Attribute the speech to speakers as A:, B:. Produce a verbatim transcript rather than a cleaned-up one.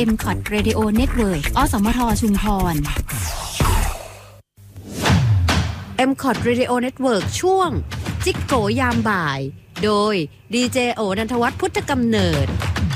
A: เอ็ม คอท Radio Network อสมทชุมพร
B: เอ็ม คอท Radio Network ช่วงจิกโกยามบ่ายโดยดีเจโอนันทวัฒน์พุทธกำเนิด